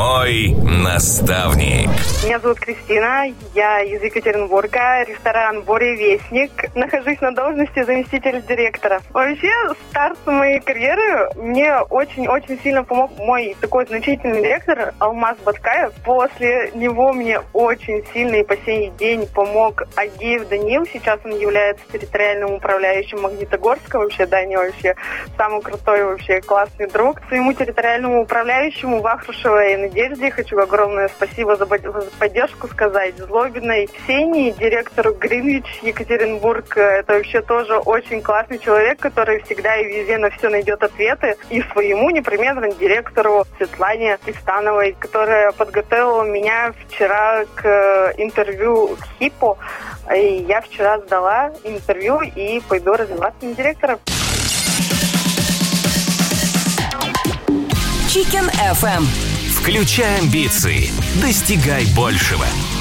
Мой наставник. Меня зовут Кристина, я из Екатеринбурга, ресторан «Буревестник». Нахожусь на должности заместителя директора. Вообще, старт моей карьеры мне очень-очень сильно помог мой такой значительный директор Алмаз Баткаев. После него мне очень сильно и по сей день помог Агеев Даниил. Сейчас он является территориальным управляющим Магнитогорска. Вообще, Даня вообще самый крутой, вообще классный друг. Своему территориальному управляющему Вахрушевой Надежде хочу огромное спасибо за поддержку сказать. Злобиной Ксении, директору Гринвич Екатеринбург. Это вообще тоже очень классный человек, который всегда и везде на все найдет ответы. И своему непременно директору Светлане Истановой, которая подготовила меня вчера к интервью к ХИПу. И я вчера сдала интервью и пойду развиваться на директора. Chicken FM. Включай амбиции, достигай большего.